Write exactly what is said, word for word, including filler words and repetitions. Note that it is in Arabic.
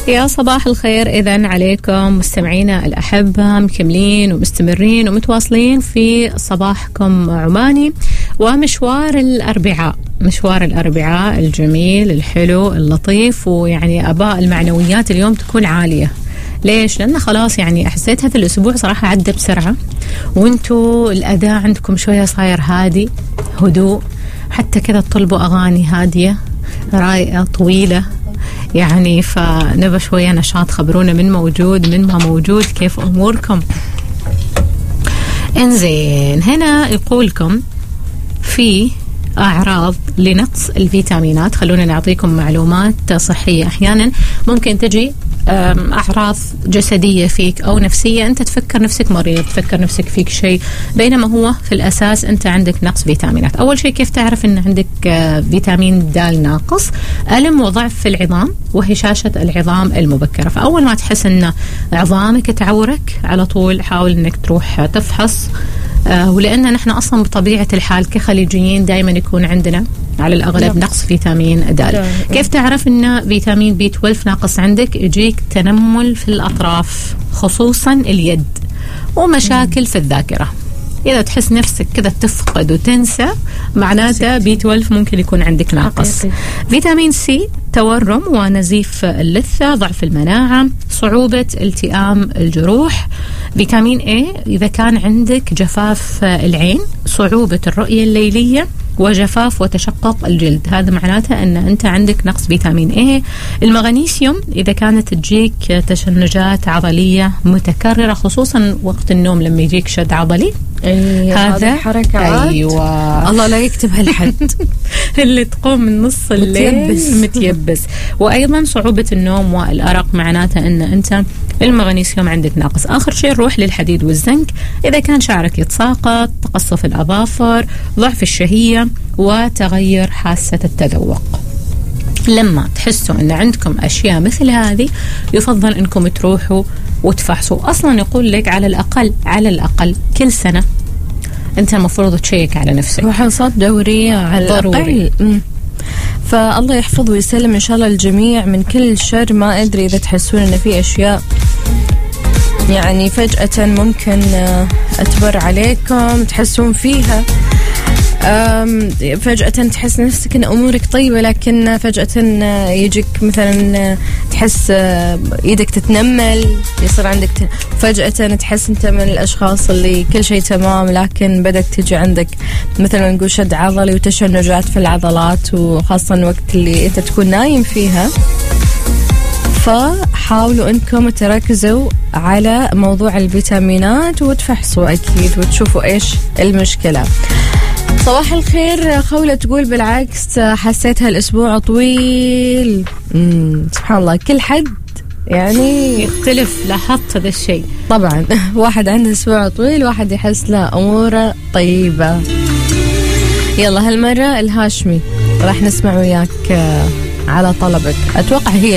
يا صباح الخير إذن عليكم مستمعينا الأحبة، مكملين ومستمرين ومتواصلين في صباحكم عماني ومشوار الأربعاء، مشوار الأربعاء الجميل الحلو اللطيف، ويعني أباء المعنويات اليوم تكون عالية. ليش؟ لأن خلاص يعني حسيت هذا الأسبوع صراحة عدى بسرعة، وانتوا الأداء عندكم شوية صاير هادي، هدوء، حتى كذا تطلبوا أغاني هادية رايقة طويلة يعني، فنبى شوية نشاط. خبرونا من موجود من ما موجود، كيف أموركم؟ انزين، هنا يقولكم في أعراض لنقص الفيتامينات. خلونا نعطيكم معلومات صحية. أحيانا ممكن تجي أعراض جسدية فيك أو نفسية، أنت تفكر نفسك مريض، تفكر نفسك فيك شيء، بينما هو في الأساس أنت عندك نقص فيتامينات. أول شيء كيف تعرف أن عندك فيتامين د ناقص؟ ألم وضعف في العظام وهشاشة العظام المبكرة. فأول ما تحس أن عظامك تعورك على طول حاول أنك تروح تفحص. آه ولأن نحن أصلا بطبيعة الحال كخليجيين دائما يكون عندنا على الأغلب نقص فيتامين د. كيف تعرف أن فيتامين بي اثناشر ناقص عندك؟ يجيك تنمل في الأطراف خصوصا اليد، ومشاكل في الذاكرة. إذا تحس نفسك كذا تفقد وتنسى معناته بي اثناشر ممكن يكون عندك ناقص. فيتامين سي تورم ونزيف اللثة، ضعف المناعة، صعوبة التئام الجروح. فيتامين اي إذا كان عندك جفاف العين، صعوبة الرؤية الليلية، وجفاف وتشقق الجلد، هذا معناته أن أنت عندك نقص فيتامين اي. المغنيسيوم إذا كانت تجيك تشنجات عضلية متكررة خصوصا وقت النوم لما يجيك شد عضلي، أيوة هذا حركات أيوة الله لا يكتبها لحد اللي تقوم من نص الليل متيبس, متيبس. وأيضا صعوبة النوم والأرق، معناته أن أنت المغنيسيوم عندك ناقص. آخر شيء نروح للحديد والزنك. إذا كان شعرك يتساقط، تقصف الأظافر، ضعف الشهية، وتغير حاسة التذوق. لما تحسوا أن عندكم أشياء مثل هذه يفضل أنكم تروحوا وتفحصوا. أصلا يقول لك على الأقل على الأقل كل سنة أنت المفروض تشيك على نفسك، فحوصات دورية على الأقل. فالله يحفظ ويسلم إن شاء الله الجميع من كل شر. ما أدري إذا تحسون أن في أشياء يعني فجأة ممكن أتبر عليكم تحسون فيها، فجأة تحس نفسك أن أمورك طيبة، لكن فجأة يجيك مثلا تحس إيدك تتنمل، يصير عندك ت... فجأة تحس أنت من الأشخاص اللي كل شيء تمام، لكن بدأت تجي عندك مثلا نقول شد عضلي وتشنجات في العضلات، وخاصة الوقت اللي أنت تكون نايم فيها. فحاولوا أنكم تركزوا على موضوع الفيتامينات وتفحصوا أكيد وتشوفوا إيش المشكلة. صباح الخير. خولة تقول بالعكس حسيت هالأسبوع طويل. سبحان الله، كل حد يعني يختلف. لاحظت هذا الشيء طبعا. واحد عنده أسبوع طويل، واحد يحس لا أموره طيبة. يلا هالمرة الهاشمي راح نسمع وياك على طلبك، أتوقع هي